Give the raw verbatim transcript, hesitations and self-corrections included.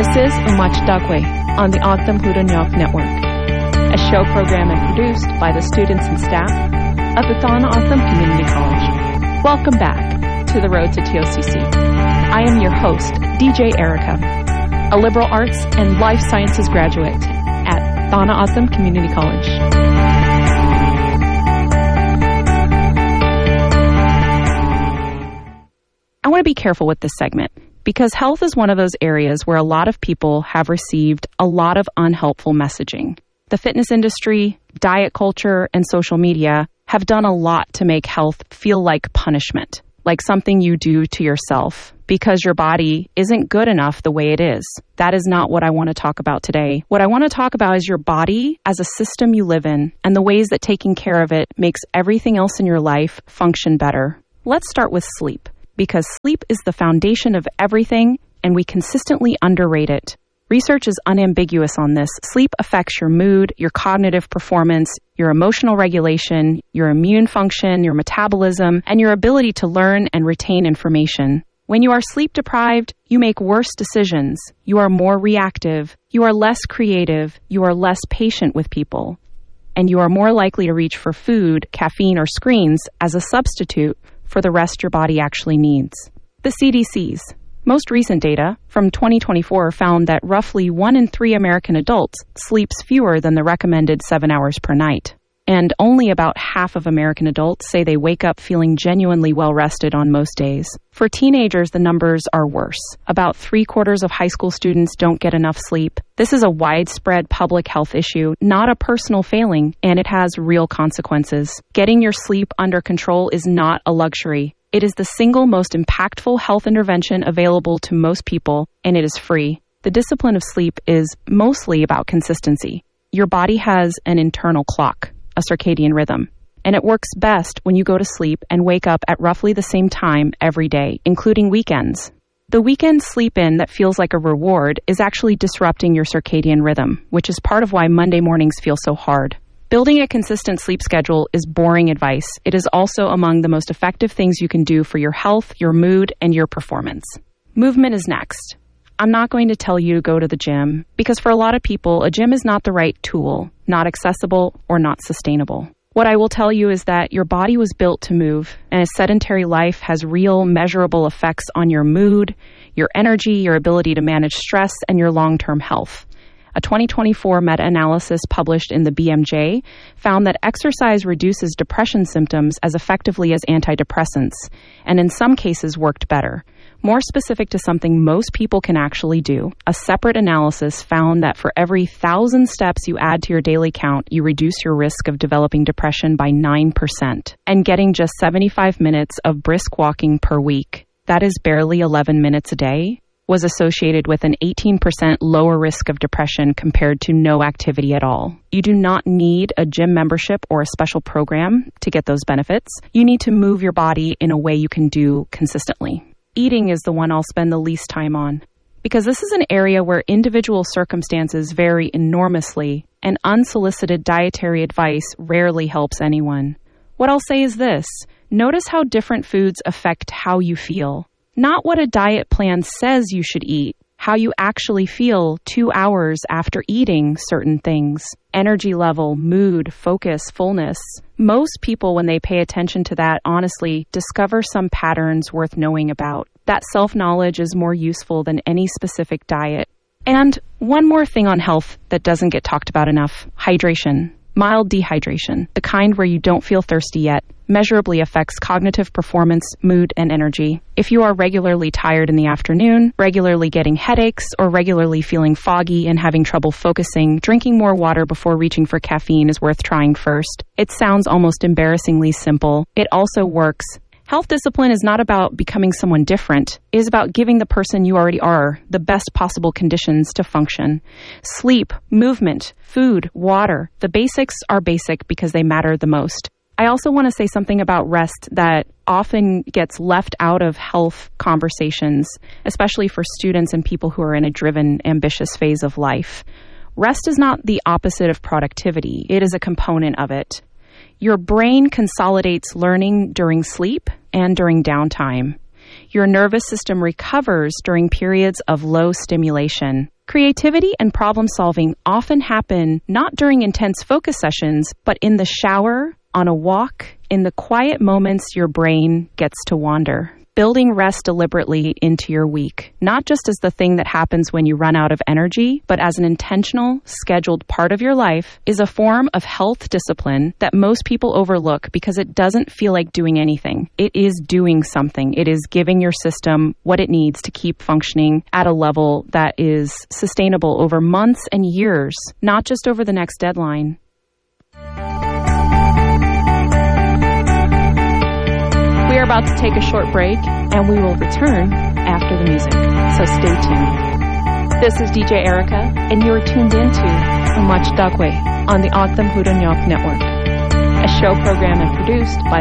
This is Umach Dagwe on the Autumn Hudanyov Network, a show programmed and produced by the students and staff of the Thana Autumn Community College. Welcome back to the road to T O C C. I am your host, D J Erica, a liberal arts and life sciences graduate at Thana Autumn Community College. I want to be careful with this segment because health is one of those areas where a lot of people have received a lot of unhelpful messaging. The fitness industry, diet culture, and social media have done a lot to make health feel like punishment, like something you do to yourself because your body isn't good enough the way it is. That is not what I want to talk about today. What I want to talk about is your body as a system you live in and the ways that taking care of it makes everything else in your life function better. Let's start with sleep, because sleep is the foundation of everything and we consistently underrate it. Research is unambiguous on this. Sleep affects your mood, your cognitive performance, your emotional regulation, your immune function, your metabolism, and your ability to learn and retain information. When you are sleep deprived, you make worse decisions. You are more reactive. You are less creative. You are less patient with people. And you are more likely to reach for food, caffeine, or screens as a substitute for the rest your body actually needs. The C D C's most recent data from twenty twenty-four found that roughly one in three American adults sleeps fewer than the recommended seven hours per night. And only about half of American adults say they wake up feeling genuinely well-rested on most days. For teenagers, the numbers are worse. About three-quarters of high school students don't get enough sleep. This is a widespread public health issue, not a personal failing, and it has real consequences. Getting your sleep under control is not a luxury. It is the single most impactful health intervention available to most people, and it is free. The discipline of sleep is mostly about consistency. Your body has an internal clock, a circadian rhythm, and it works best when you go to sleep and wake up at roughly the same time every day, including weekends. The weekend sleep-in that feels like a reward is actually disrupting your circadian rhythm, which is part of why Monday mornings feel so hard. Building a consistent sleep schedule is boring advice. It is also among the most effective things you can do for your health, your mood, and your performance. Movement is next. I'm not going to tell you to go to the gym because for a lot of people, a gym is not the right tool, not accessible, or not sustainable. What I will tell you is that your body was built to move, and a sedentary life has real, measurable effects on your mood, your energy, your ability to manage stress, and your long-term health. A twenty twenty-four meta-analysis published in the B M J found that exercise reduces depression symptoms as effectively as antidepressants, and in some cases worked better. More specific to something most people can actually do, a separate analysis found that for every thousand steps you add to your daily count, you reduce your risk of developing depression by nine percent. And getting just seventy-five minutes of brisk walking per week, that is barely eleven minutes a day, was associated with an eighteen percent lower risk of depression compared to no activity at all. You do not need a gym membership or a special program to get those benefits. You need to move your body in a way you can do consistently. Eating is the one I'll spend the least time on, because this is an area where individual circumstances vary enormously, and unsolicited dietary advice rarely helps anyone. What I'll say is this: notice how different foods affect how you feel. Not what a diet plan says you should eat, how you actually feel two hours after eating certain things. Energy level, mood, focus, fullness. Most people, when they pay attention to that, honestly, discover some patterns worth knowing about. That self-knowledge is more useful than any specific diet. And one more thing on health that doesn't get talked about enough: hydration. Mild dehydration, the kind where you don't feel thirsty yet, measurably affects cognitive performance, mood, and energy. If you are regularly tired in the afternoon, regularly getting headaches, or regularly feeling foggy and having trouble focusing, drinking more water before reaching for caffeine is worth trying first. It sounds almost embarrassingly simple. It also works. Health discipline is not about becoming someone different. It is about giving the person you already are the best possible conditions to function. Sleep, movement, food, water. The basics are basic because they matter the most. I also want to say something about rest that often gets left out of health conversations, especially for students and people who are in a driven, ambitious phase of life. Rest is not the opposite of productivity. It is a component of it. Your brain consolidates learning during sleep and during downtime. Your nervous system recovers during periods of low stimulation. Creativity and problem solving often happen not during intense focus sessions, but in the shower, on a walk, in the quiet moments your brain gets to wander. Building rest deliberately into your week, not just as the thing that happens when you run out of energy, but as an intentional, scheduled part of your life, is a form of health discipline that most people overlook because it doesn't feel like doing anything. It is doing something. It is giving your system what it needs to keep functioning at a level that is sustainable over months and years, not just over the next deadline. We are about to take a short break, and we will return after the music, so stay tuned. This is D J Erica, and you are tuned into Umach Dagwe on the Ogdam Hudonyok Network, a show programmed and produced by